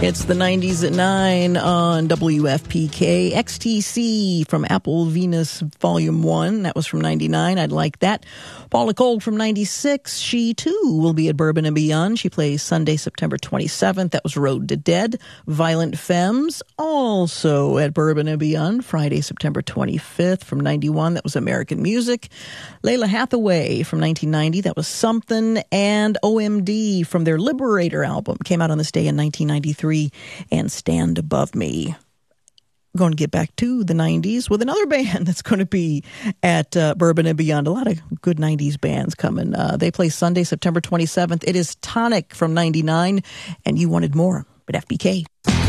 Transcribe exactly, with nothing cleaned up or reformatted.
It's the nineties at nine on W F P K. X T C from Apple Venus Volume one. That was from ninety-nine. I'd like that. Paula Cole from ninety-six. She, too, will be at Bourbon and Beyond. She plays Sunday, September twenty-seventh. That was Road to Dead. Violent Femmes, also at Bourbon and Beyond. Friday, September twenty-fifth. From ninety-one, that was American Music. Layla Hathaway from nineteen ninety. That was Something. And O M D from their Liberator album. Came out on this day in nineteen ninety-three. And Stand Above Me. Going to get back to the nineties with another band that's going to be at uh, Bourbon and Beyond. A lot of good nineties bands coming. Uh, they play Sunday, September twenty-seventh. It is Tonic from ninety-nine, and You Wanted More at F B K.